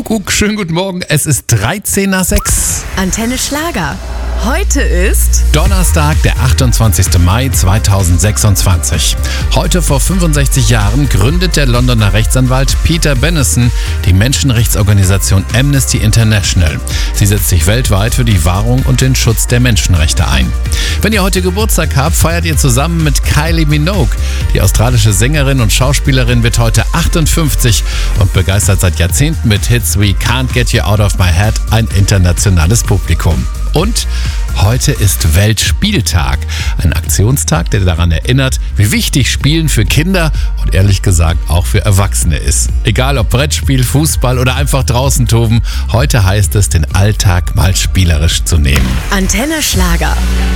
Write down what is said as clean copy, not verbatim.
Kuckuck, schönen guten Morgen. Es ist 13 nach 6. Antenne Schlager. Heute ist Donnerstag, der 28. Mai 2026. Heute vor 65 Jahren gründet der Londoner Rechtsanwalt Peter Benenson die Menschenrechtsorganisation Amnesty International. Sie setzt sich weltweit für die Wahrung und den Schutz der Menschenrechte ein. Wenn ihr heute Geburtstag habt, feiert ihr zusammen mit Kylie Minogue. Die australische Sängerin und Schauspielerin wird heute 58 und begeistert seit Jahrzehnten mit Hits wie Can't Get You Out of My Head ein internationales Publikum. Und heute ist Weltspieltag, ein Aktionstag, der daran erinnert, wie wichtig Spielen für Kinder und ehrlich gesagt auch für Erwachsene ist. Egal ob Brettspiel, Fußball oder einfach draußen toben, heute heißt es, den Alltag mal spielerisch zu nehmen. Antenne Schlager.